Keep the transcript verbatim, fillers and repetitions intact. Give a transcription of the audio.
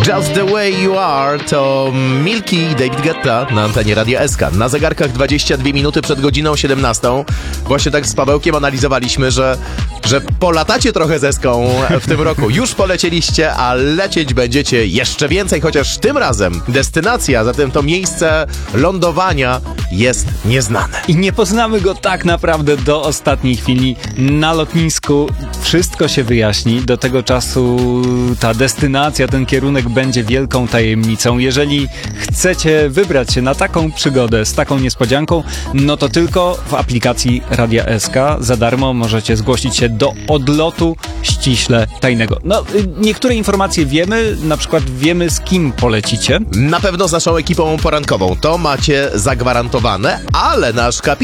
Just the way you are to Milky i David Guetta na antenie Radia S K. Na zegarkach dwadzieścia dwie minuty przed godziną siedemnastą. Właśnie tak z Pawełkiem analizowaliśmy, że, że polatacie trochę z Eską w tym roku. Już polecieliście, a lecieć będziecie jeszcze więcej, chociaż tym razem destynacja, zatem to miejsce lądowania jest nieznane. I nie poznamy go tak naprawdę do ostatniej chwili. Na lotnisku wszystko się wyjaśni. Do tego czasu ta destynacja, ten kierunek będzie wielką tajemnicą. Jeżeli chcecie wybrać się na taką przygodę z taką niespodzianką, no to tylko w aplikacji Radia S K za darmo możecie zgłosić się do odlotu ściśle tajnego. No, niektóre informacje wiemy, na przykład wiemy, z kim polecicie. Na pewno z naszą ekipą porankową. To macie zagwarantowane, ale nasz kapitan